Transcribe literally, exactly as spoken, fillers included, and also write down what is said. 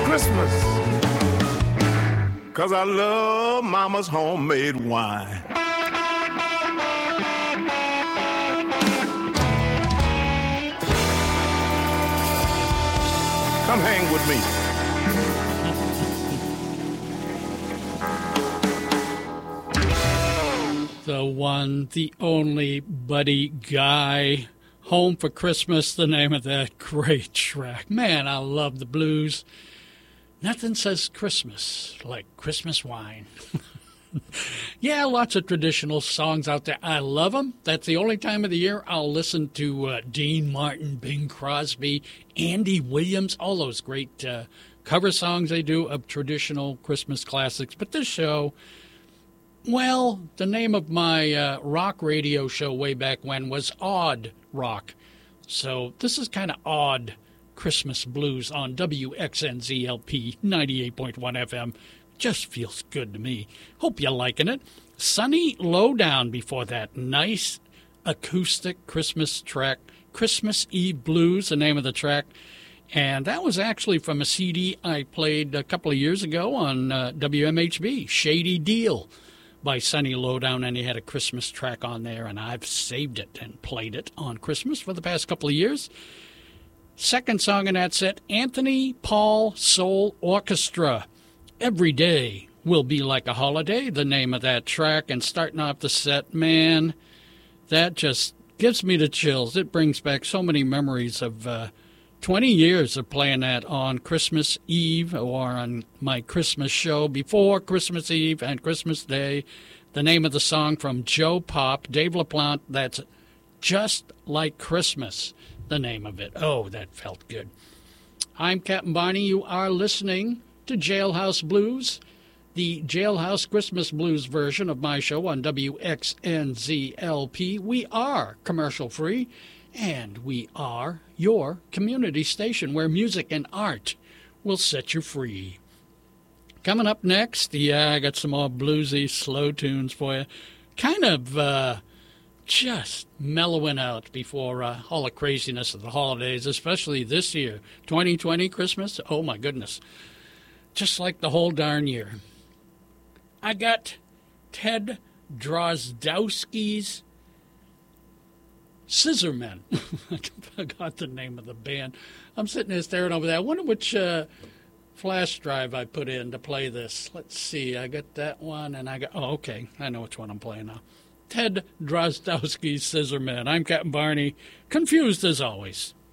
Christmas, 'cause I love Mama's homemade wine. Come hang with me. The one, the only Buddy Guy. Home for Christmas, the name of that great track. Man, I love the blues. Nothing says Christmas like Christmas wine. Yeah, lots of traditional songs out there. I love them. That's the only time of the year I'll listen to uh, Dean Martin, Bing Crosby, Andy Williams, all those great uh, cover songs they do of traditional Christmas classics. But this show, well, the name of my uh, rock radio show way back when was Odd Rock. So this is kind of odd Christmas blues on W X N Z L P ninety-eight point one F M. Just feels good to me. Hope you're liking it. Sunny Lowdown before that. Nice acoustic Christmas track. Christmas Eve Blues, the name of the track. And that was actually from a C D I played a couple of years ago on uh, W M H B, Shady Deal by Sunny Lowdown, and he had a Christmas track on there, and I've saved it and played it on Christmas for the past couple of years. Second song in that set, Anthony Paul Soul Orchestra. Every Day Will Be Like a Holiday, the name of that track. And starting off the set, man, that just gives me the chills. It brings back so many memories of uh, twenty years of playing that on Christmas Eve or on my Christmas show before Christmas Eve and Christmas Day. The name of the song from Joe Pop, Dave LaPlante, that's Just Like Christmas, the name of it. Oh, that felt good. I'm Captain Barney. You are listening to Jailhouse Blues, the Jailhouse Christmas Blues version of my show on W X N Z L P. We are commercial-free, and we are your community station where music and art will set you free. Coming up next, yeah, I got some more bluesy, slow tunes for you. Kind of uh, just mellowing out before uh, all the craziness of the holidays, especially this year, twenty twenty Christmas. Oh, my goodness. Just like the whole darn year. I got Ted Drozdowski's Scissormen. I forgot the name of the band. I'm sitting there staring over there. I wonder which uh, flash drive I put in to play this. Let's see. I got that one, and I got... Oh, okay. I know which one I'm playing now. Ted Drozdowski's Scissormen. I'm Captain Barney. Confused as always.